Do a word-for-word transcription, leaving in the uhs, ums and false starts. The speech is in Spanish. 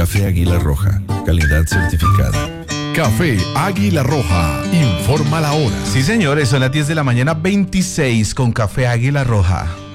Café Águila Roja, calidad certificada. Café Águila Roja, informa la hora. Sí, señores, son las diez de la mañana, veintiséis con Café Águila Roja.